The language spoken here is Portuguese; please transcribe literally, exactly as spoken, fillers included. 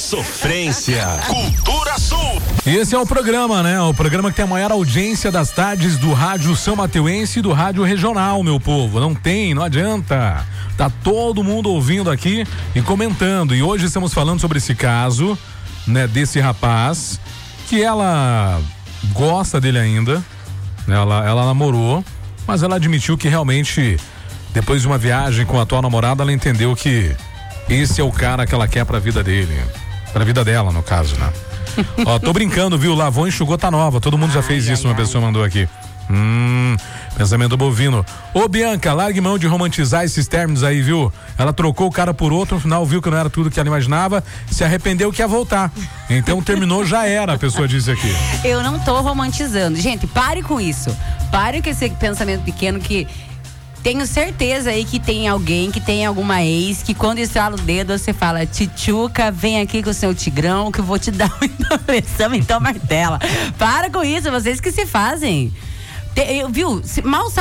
sofrência. Cultura Sul. Esse é o programa, né? O programa que tem a maior audiência das tardes do rádio São Mateuense e do rádio regional, meu povo. Não tem, não adianta. Tá todo mundo ouvindo aqui e comentando. E hoje estamos falando sobre esse caso, né? Desse rapaz, que ela gosta dele ainda. Ela, ela namorou, mas ela admitiu que realmente, depois de uma viagem com a atual namorada, ela entendeu que esse é o cara que ela quer pra vida dele. Pra vida dela, no caso, né? Ó, tô brincando, viu? Lavou, enxugou, tá nova. Todo mundo já fez ai, isso, ai, uma ai. pessoa mandou aqui. Hum, pensamento bovino. Ô, Bianca, largue mão de romantizar esses términos aí, viu? Ela trocou o cara por outro, no final viu que não era tudo que ela imaginava, se arrependeu que ia voltar. Então terminou, já era, a pessoa disse aqui. Eu não tô romantizando. Gente, pare com isso. Pare com esse pensamento pequeno que... Tenho certeza aí que tem alguém, que tem alguma ex, que quando estrala o dedo você fala, tchutchuca, vem aqui com o seu tigrão que eu vou te dar uma pressão, então martela. Para com isso, vocês que se fazem. Te, eu, viu? Mal